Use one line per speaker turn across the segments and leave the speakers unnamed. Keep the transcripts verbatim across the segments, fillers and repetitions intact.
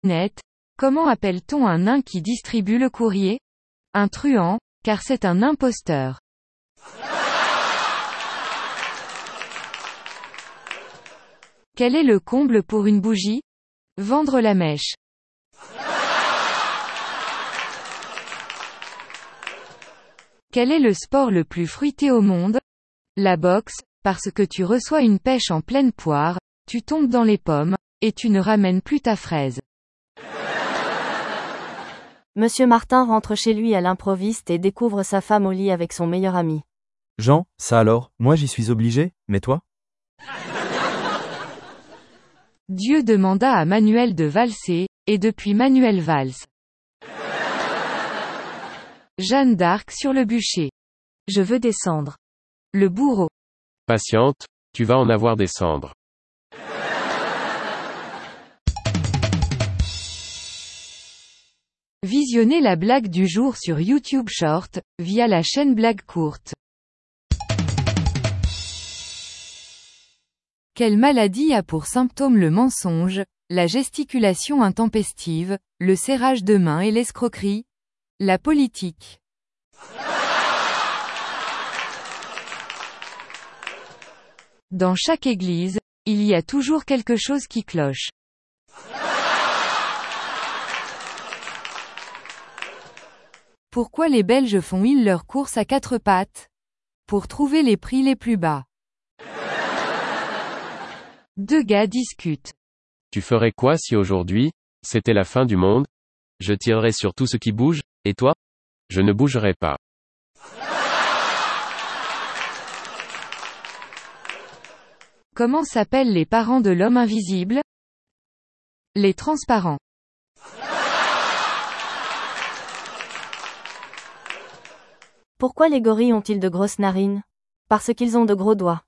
Net, comment appelle-t-on un nain qui distribue le courrier? Un truand, car c'est un imposteur. Quel est le comble pour une bougie? Vendre la mèche. Quel est le sport le plus fruité au monde? La boxe, parce que tu reçois une pêche en pleine poire, tu tombes dans les pommes, et tu ne ramènes plus ta fraise.
Monsieur Martin rentre chez lui à l'improviste et découvre sa femme au lit avec son meilleur ami.
Jean, ça alors, moi j'y suis obligé, mais toi?
Dieu demanda à Manuel de valser, et depuis Manuel valse. Jeanne d'Arc sur le bûcher.
Je veux descendre.
Le bourreau.
Patiente, tu vas en avoir des cendres.
Visionnez la blague du jour sur YouTube Short, via la chaîne Blague Courte. Quelle maladie a pour symptôme le mensonge, la gesticulation intempestive, le serrage de main et l'escroquerie? La politique. Dans chaque église, il y a toujours quelque chose qui cloche. Pourquoi les Belges font-ils leurs courses à quatre pattes? Pour trouver les prix les plus bas. Deux gars discutent.
Tu ferais quoi si aujourd'hui, c'était la fin du monde? Je tirerais sur tout ce qui bouge, et toi? Je ne bougerais pas.
Comment s'appellent les parents de l'homme invisible? Les transparents.
Pourquoi les gorilles ont-ils de grosses narines? Parce qu'ils ont de gros doigts.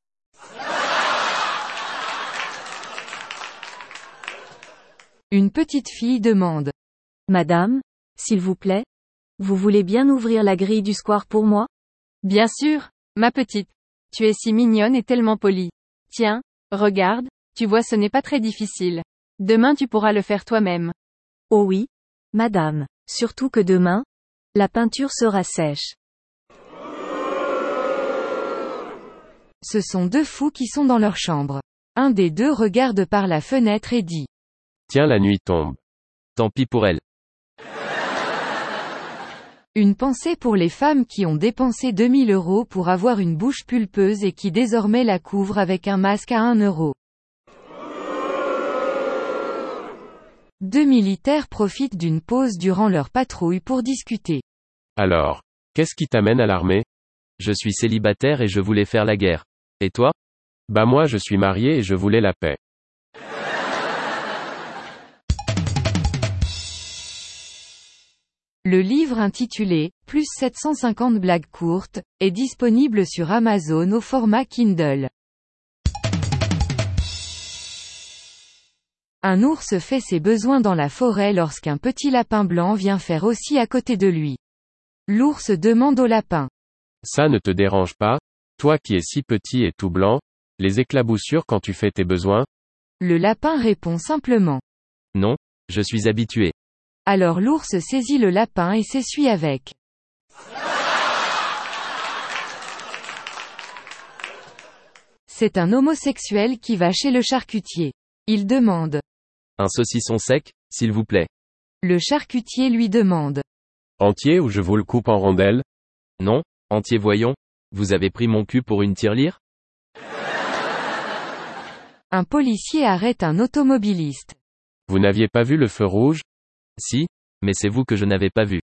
Une petite fille demande.
Madame, s'il vous plaît, vous voulez bien ouvrir la grille du square pour moi?
Bien sûr, ma petite. Tu es si mignonne et tellement polie. Tiens, regarde, tu vois ce n'est pas très difficile. Demain tu pourras le faire toi-même.
Oh oui, madame, surtout que demain, la peinture sera sèche.
Ce sont deux fous qui sont dans leur chambre. Un des deux regarde par la fenêtre et dit.
Tiens, la nuit tombe. Tant pis pour elle.
Une pensée pour les femmes qui ont dépensé deux mille euros pour avoir une bouche pulpeuse et qui désormais la couvrent avec un masque à un euro. Deux militaires profitent d'une pause durant leur patrouille pour discuter.
Alors, qu'est-ce qui t'amène à l'armée? Je suis célibataire et je voulais faire la guerre. Et toi? Bah moi je suis marié et je voulais la paix.
Le livre intitulé « Plus sept cent cinquante blagues courtes » est disponible sur Amazon au format Kindle. Un ours fait ses besoins dans la forêt lorsqu'un petit lapin blanc vient faire aussi à côté de lui. L'ours demande au lapin.
Ça ne te dérange pas, toi qui es si petit et tout blanc, les éclaboussures quand tu fais tes besoins?
Le lapin répond simplement.
Non, je suis habitué.
Alors l'ours saisit le lapin et s'essuie avec. C'est un homosexuel qui va chez le charcutier. Il demande.
Un saucisson sec, s'il vous plaît.
Le charcutier lui demande.
Entier ou je vous le coupe en rondelles?
Non, entier voyons. Vous avez pris mon cul pour une tirelire?
Un policier arrête un automobiliste.
Vous n'aviez pas vu le feu rouge?
Si, mais c'est vous que je n'avais pas vu.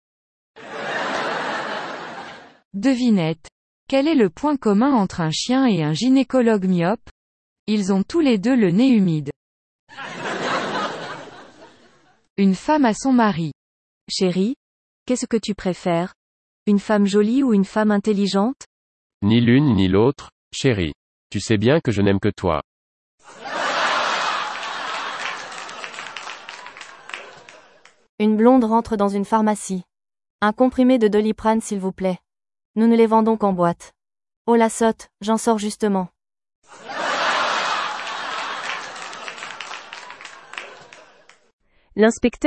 Devinette. Quel est le point commun entre un chien et un gynécologue myope? Ils ont tous les deux le nez humide. Une femme à son mari.
Chérie, qu'est-ce que tu préfères? Une femme jolie ou une femme intelligente?
Ni l'une ni l'autre, chérie. Tu sais bien que je n'aime que toi.
Une blonde rentre dans une pharmacie. Un comprimé de Doliprane s'il vous plaît. Nous ne les vendons qu'en boîte. Oh la sotte, j'en sors justement.
L'inspecteur